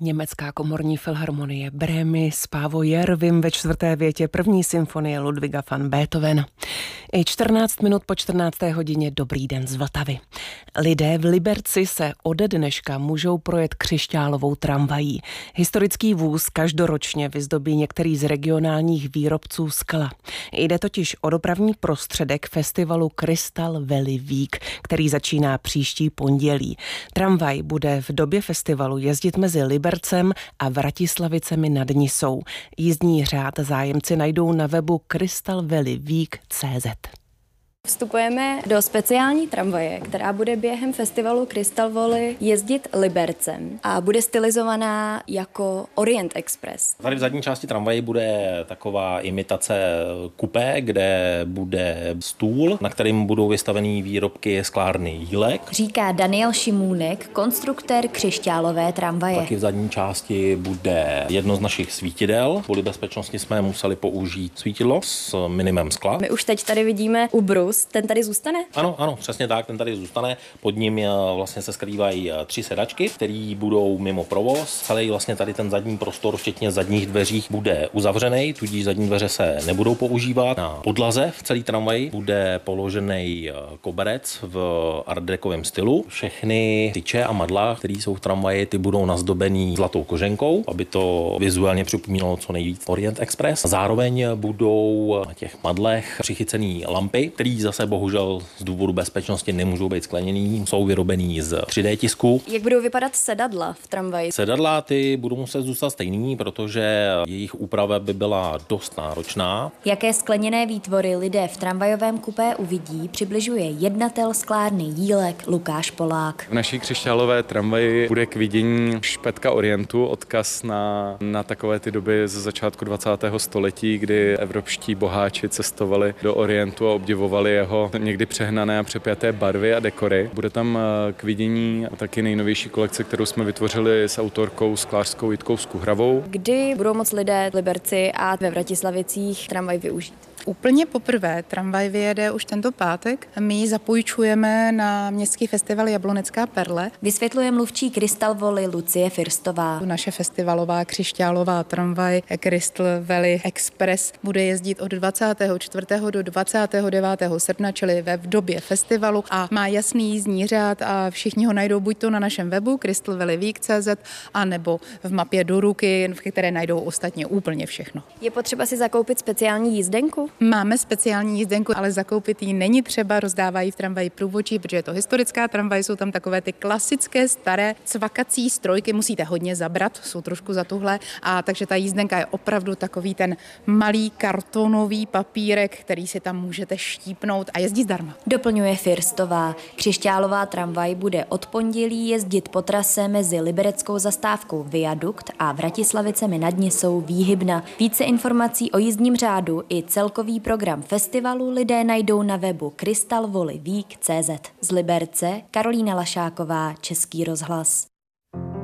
Německá komorní filharmonie Bremy zpávo Jervim ve 4. větě první symfonie Ludwiga van Beethovena. I 14 minut po 14. hodině dobrý den z Vltavy. Lidé v Liberci se ode dneška můžou projet křišťálovou tramvají. Historický vůz každoročně vyzdobí některý z regionálních výrobců skla. Jde totiž o dopravní prostředek festivalu Crystal Valley Week, který začíná příští pondělí. Tramvaj bude v době festivalu jezdit mezi Libercem a Vratislavicemi nad Nisou. Jízdní řád zájemci najdou na webu crystalvalleyweek.cz. Vstupujeme do speciální tramvaje, která bude během festivalu Crystal Valley jezdit Libercem a bude stylizovaná jako Orient Express. Tady v zadní části tramvaje bude taková imitace kupé, kde bude stůl, na kterým budou vystaveny výrobky sklárny Jílek. Říká Daniel Šimůnek, konstruktér křišťálové tramvaje. Taky v zadní části bude jedno z našich svítidel. Kvůli bezpečnosti jsme museli použít svítidlo s minimem skla. My už teď tady vidíme ubrus. Ten tady zůstane? Ano, přesně tak, ten tady zůstane. Pod ním vlastně se skrývají 3 sedačky, které budou mimo provoz. Celý vlastně tady ten zadní prostor, včetně zadních dveří, bude uzavřený, tudíž zadní dveře se nebudou používat. Na podlaze v celý tramvaji bude položený koberec v art dekovém stylu. Všechny tyče a madla, které jsou v tramvaji, ty budou nazdobený zlatou koženkou, aby to vizuálně připomínalo co nejvíc Orient Express. Zároveň budou na těch madlech přichycený lampy, které zase bohužel z důvodu bezpečnosti nemůžou být skleněný, jsou vyrobený z 3D tisku. Jak budou vypadat sedadla v tramvaji? Sedadla ty budou muset zůstat stejný, protože jejich úprava by byla dost náročná. Jaké skleněné výtvory lidé v tramvajovém kupé uvidí, přibližuje jednatel sklárny Jílek Lukáš Polák. V naší křišťálové tramvaji bude k vidění špetka Orientu, odkaz na takové ty doby ze začátku 20. století, kdy evropští boháči cestovali do Orientu a obdivovali jeho někdy přehnané a přepjaté barvy a dekory. Bude tam k vidění taky nejnovější kolekce, kterou jsme vytvořili s autorkou sklářskou Jitkou Skuhravou. Kdy budou moct lidé v Liberci a ve Vratislavicích tramvaj využít? Úplně poprvé tramvaj vyjede už tento pátek. My ji zapůjčujeme na městský festival Jablonecká perle. Vysvětluje mluvčí Crystal Valley Lucie Firstová. Naše festivalová křišťálová tramvaj Crystal Valley Express bude jezdit od 24. do 29. srpna, čili v době festivalu, a má jasný jízdní řád a všichni ho najdou buď to na našem webu crystalvalleyweek.cz a nebo v mapě do ruky, v které najdou ostatně úplně všechno. Je potřeba si zakoupit speciální jízdenku? Máme speciální jízdenku, ale zakoupit ji není třeba, rozdávají v tramvaji průvodčí, protože je to historická tramvaj, jsou tam takové ty klasické staré cvakací strojky, musíte hodně zabrat, jsou trošku za tuhle, a takže ta jízdenka je opravdu takový ten malý kartonový papírek, který si tam můžete štípnout a jezdí zdarma. Doplňuje Firstová. Křišťálová tramvaj bude od pondělí jezdit po trase mezi libereckou zastávkou Viadukt a Vratislavicemi nad Nisou Výhybna. Více informací o jízdním řádu i celkový program festivalu lidé najdou na webu crystalvalleyweek.cz. Z Liberce Karolína Lašáková, Český rozhlas.